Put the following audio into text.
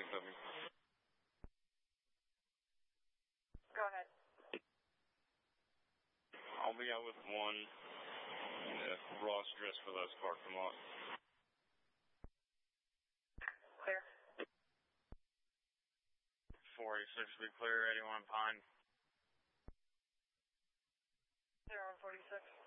Copy. Go ahead. I'll be out with 1 in the Ross dress for those parking lot. Clear. 486 will be clear. 81 Pine. 0146.